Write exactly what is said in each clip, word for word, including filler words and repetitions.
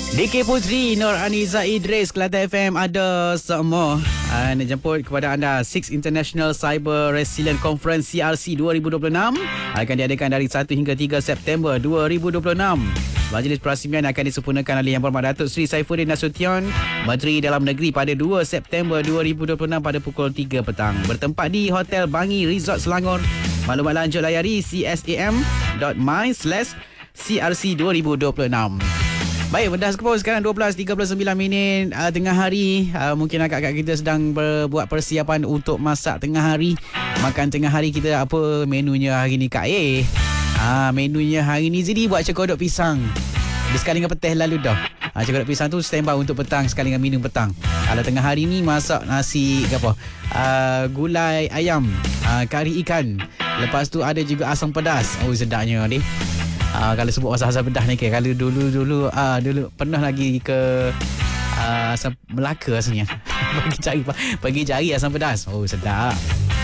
D K Putri, Nur Aniza Idris, Kelate F M ada semua. Uh, nak jemput kepada anda Six International Cyber Resilient Conference C R C dua ribu dua puluh enam akan diadakan dari satu hingga tiga September dua ribu dua puluh enam. Majlis perasmian akan disempurnakan oleh Yang Berhormat Datuk Seri Saifuddin Nasution, Menteri Dalam Negeri pada dua September dua ribu dua puluh enam pada pukul tiga petang. Bertempat di Hotel Bangi Resort Selangor. Maklumat lanjut layari c s a m dot m y slash c r c dua ribu dua puluh enam. Baik, dah sekepul sekarang dua belas tiga puluh sembilan minit uh, tengah hari. Uh, mungkin akak-akak kita sedang berbuat persiapan untuk masak tengah hari. Makan tengah hari kita apa menunya hari ni Kak Eh? Ah, menunya hari ni jadi buat cekodok pisang. Dia sekali dengan petih lalu dah. Ah, cekodok pisang tu standby untuk petang sekali dengan minum petang. Kalau tengah hari ni masak nasi ke apa? Ah, gulai ayam, ah, kari ikan. Lepas tu ada juga asam pedas. Oh, sedapnya ni. Ah, kalau sebut pasal asam pedas ni ke, kalau dulu-dulu ah dulu pernah lagi ke ah, asam Melaka rasanya. Pergi cari pergi cari asam pedas. Oh, sedap.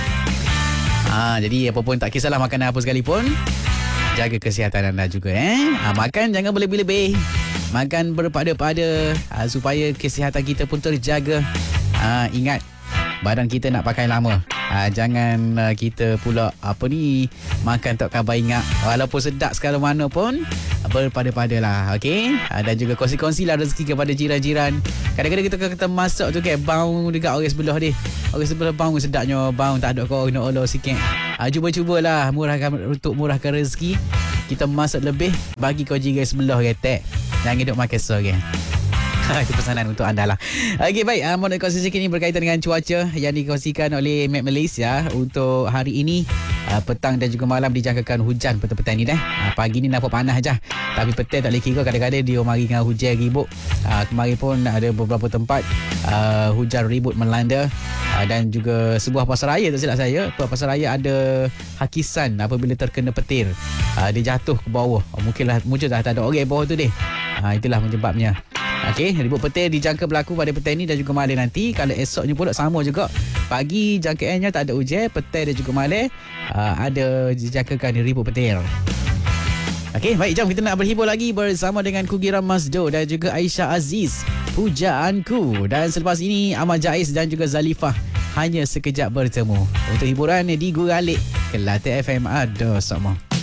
Ah, jadi apa pun tak kisahlah makanan apa sekalipun, jaga kesihatan anda juga eh. Ha, makan jangan berlebih-lebih. Makan berpada-pada ha, supaya kesihatan kita pun terjaga. Ha, ingat badan kita nak pakai lama. Ha, jangan uh, kita pula apa ni makan tak kabar ingat. Walaupun sedap sekali mana pun berpada-padalah, okey? Ha, dan juga kongsi-kongsilah rezeki kepada jiran-jiran. Kadang-kadang kita kita masak tu kan bau dekat orang sebelah dia. Orang sebelah bau sedapnya, bau tak ada kau nak olah sikit. Ha, cuba-cubalah murahkan untuk murahkan rezeki. Kita masak lebih bagi kau jiran sebelah kata. Jangan duk makan sorang. Itu pesanan untuk anda lah. Okey, baik. Uh, mau nak kongsi sikit ni berkaitan dengan cuaca yang dikongsikan oleh Met Malaysia untuk hari ini. Uh, petang dan juga malam dijangkakan hujan petang-petang ni dah. Uh, pagi ni nampak panas je. Tapi petang tak boleh kira. Kadang-kadang dia mari dengan hujan ribut. Uh, kemarin pun ada beberapa tempat uh, hujan ribut melanda. Uh, dan juga sebuah pasaraya, tak silap saya, pasaraya ada hakisan apabila terkena petir. Uh, dia jatuh ke bawah. Uh, mungkinlah muncul dah tak ada orang bawah tu deh. Uh, itulah penyebabnya. Okey, ribut petir dijangka berlaku pada petang ni dan juga malam nanti. Kalau esoknya pula sama juga. Pagi jangkaannya tak ada hujan, petang dan juga malam uh, ada dijangkakan ribut petir. Okey, baik, jom kita nak berhibur lagi bersama dengan Kugiram Masdo dan juga Aisyah Aziz, Pujaanku. Dan selepas ini Ahmad Jais dan juga Zalifah, Hanya Sekejap Bertemu. Untuk hiburan di Guralik, Kelate F M ada sama.